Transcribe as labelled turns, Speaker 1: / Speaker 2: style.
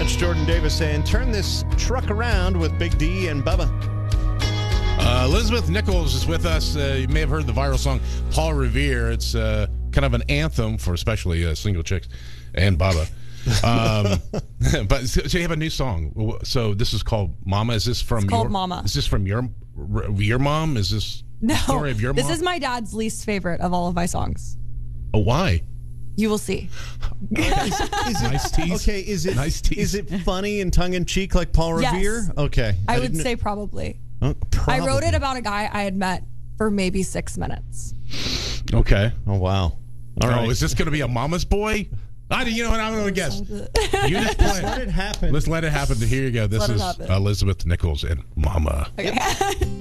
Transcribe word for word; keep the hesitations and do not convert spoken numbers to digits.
Speaker 1: That's Jordan Davis saying, turn this truck around with Big D and Bubba.
Speaker 2: Uh, Elizabeth Nichols is with us. Uh, you may have heard the viral song Paul Revere. It's uh, kind of an anthem for especially uh, single chicks and Bubba. Um, but so you have a new song. So this is called Mama. Is this from
Speaker 3: it's called
Speaker 2: your,
Speaker 3: Mama.
Speaker 2: Is this from your your mom? Is this
Speaker 3: no,
Speaker 2: the story of your
Speaker 3: this
Speaker 2: mom?
Speaker 3: is my dad's least favorite of all of my songs.
Speaker 2: Oh, why?
Speaker 3: You will see.
Speaker 1: Is, is it,
Speaker 2: Nice tease.
Speaker 1: Okay, is it
Speaker 2: Nice tease.
Speaker 1: is it funny and tongue in cheek like Paul
Speaker 3: Yes.
Speaker 1: Revere? Okay,
Speaker 3: I, would
Speaker 1: didn't-
Speaker 3: say probably.
Speaker 1: Oh,
Speaker 3: I wrote
Speaker 1: probably.
Speaker 3: it about a guy I had met for maybe six minutes.
Speaker 2: Okay.
Speaker 1: Oh wow! All
Speaker 2: oh,
Speaker 1: right,
Speaker 2: is this going to be a mama's boy? I, you know what? I'm going to guess. You just play
Speaker 1: let
Speaker 2: it.
Speaker 1: it happen.
Speaker 2: Let's let it happen. Here you go. This
Speaker 3: Let it
Speaker 2: is
Speaker 3: happen.
Speaker 2: Elizabeth Nichols and Mama.
Speaker 3: Okay.